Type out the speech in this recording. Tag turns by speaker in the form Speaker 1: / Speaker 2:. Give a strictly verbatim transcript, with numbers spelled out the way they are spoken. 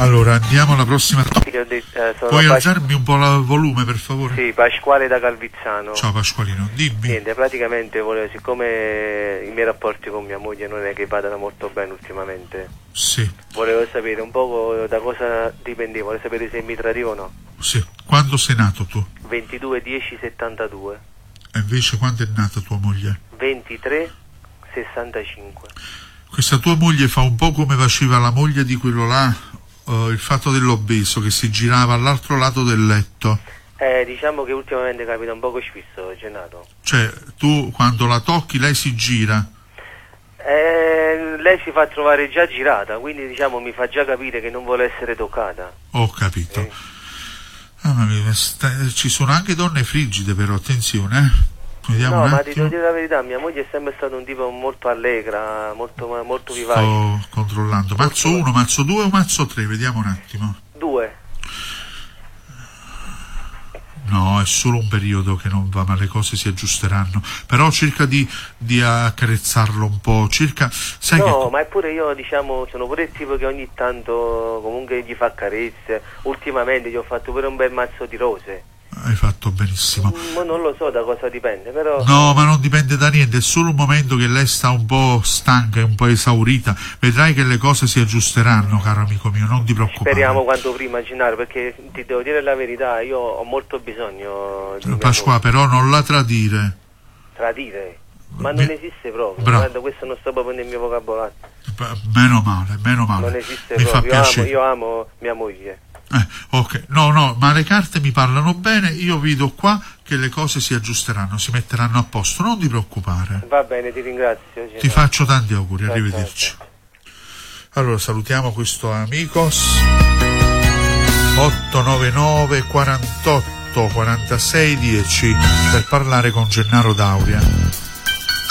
Speaker 1: Allora, andiamo alla prossima.
Speaker 2: Eh,
Speaker 1: Puoi
Speaker 2: Pas-
Speaker 1: alzarmi un po' il volume, per favore?
Speaker 2: Sì, Pasquale da Calvizzano.
Speaker 1: Ciao Pasqualino, dimmi.
Speaker 2: Niente, praticamente volevo, siccome i miei rapporti con mia moglie non è che vadano molto bene ultimamente,
Speaker 1: Sì,
Speaker 2: volevo sapere un po' da cosa dipendeva, volevo sapere se mi tradiva o no.
Speaker 1: sì. Quando sei nato tu?
Speaker 2: ventidue dieci settantadue.
Speaker 1: E invece quando è nata tua moglie?
Speaker 2: ventitré sessantacinque.
Speaker 1: Questa tua moglie fa un po' come faceva la moglie di quello là, uh, il fatto dell'obeso che si girava all'altro lato del letto.
Speaker 2: Eh, diciamo che ultimamente capita un poco spisso, Gennato.
Speaker 1: Cioè, tu quando la tocchi lei si gira?
Speaker 2: Eh, lei si fa trovare già girata, quindi diciamo mi fa già capire che non vuole essere toccata.
Speaker 1: Ho capito.
Speaker 2: Eh.
Speaker 1: Ah, ma sta- ci sono anche donne frigide, però attenzione, eh. Vediamo
Speaker 2: No,
Speaker 1: un
Speaker 2: ma ti
Speaker 1: attimo.
Speaker 2: devo dire la verità, mia moglie è sempre stata un tipo molto allegra, molto, molto vivace.
Speaker 1: Sto controllando. Mazzo uno, mazzo due o mazzo tre? Vediamo un attimo.
Speaker 2: Due.
Speaker 1: No, è solo un periodo che non va, ma le cose si aggiusteranno. Però cerca di, di accarezzarlo un po', cerca... Sai
Speaker 2: No,
Speaker 1: che...
Speaker 2: ma eppure io, diciamo, sono pure il tipo che ogni tanto comunque gli fa carezze. Ultimamente gli ho fatto pure un bel mazzo di rose.
Speaker 1: Hai fatto benissimo.
Speaker 2: Ma non lo so da cosa dipende, però...
Speaker 1: No, ma non dipende da niente, è solo un momento che lei sta un po' stanca e un po' esaurita. Vedrai che le cose si aggiusteranno, caro amico mio, non ti preoccupare.
Speaker 2: Speriamo quanto prima, Gennaro, perché ti devo dire la verità, io ho molto bisogno di mia
Speaker 1: Pasqua,
Speaker 2: moglie.
Speaker 1: però non la tradire.
Speaker 2: Tradire? Ma non esiste proprio.
Speaker 1: Bravo.
Speaker 2: Guarda, questo non sto proprio nel mio vocabolario.
Speaker 1: Meno male, meno male.
Speaker 2: Non esiste
Speaker 1: Mi fa
Speaker 2: proprio. Io amo,
Speaker 1: piacere.
Speaker 2: io amo mia moglie.
Speaker 1: Eh, ok, no, no, ma le carte mi parlano bene, io vedo qua che le cose si aggiusteranno, si metteranno a posto, non ti preoccupare.
Speaker 2: Va bene, ti ringrazio. Gennaro.
Speaker 1: Ti faccio tanti auguri,
Speaker 2: Ciao,
Speaker 1: arrivederci.
Speaker 2: ciao, ciao.
Speaker 1: Allora salutiamo questo amicos otto nove nove quarantotto quarantasei dieci per parlare con Gennaro Dauria.